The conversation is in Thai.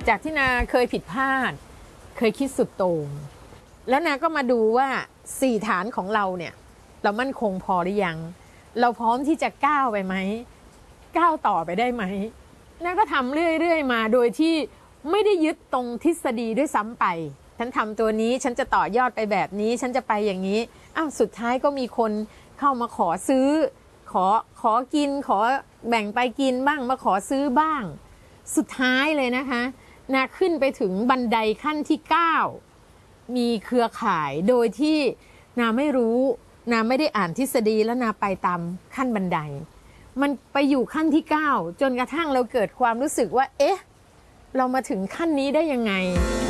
จากที่นาเคยผิดพลาดเคยคิดสุดโต่งแล้วนาก็มาดูว่า4ฐานของเราเนี่ยเรามั่นคงพอหรือยังเราพร้อมที่จะก้าวไปไหมก้าวต่อไปได้ไหมนาก็ทำเรื่อยๆมาโดยที่ไม่ได้ยึดตรงทฤษฎีด้วยซ้ำไปฉันทำตัวนี้ฉันจะต่อยอดไปแบบนี้ฉันจะไปอย่างนี้สุดท้ายก็มีคนเข้ามาขอซื้อขอกินขอแบ่งไปกินบ้างมาขอซื้อบ้างสุดท้ายเลยนะคะนาขึ้นไปถึงบันไดขั้นที่9มีเครือข่ายโดยที่นาไม่รู้นาไม่ได้อ่านทฤษฎีแล้วนาไปตามขั้นบันไดมันไปอยู่ขั้นที่9จนกระทั่งเราเกิดความรู้สึกว่าเอ๊ะเรามาถึงขั้นนี้ได้ยังไง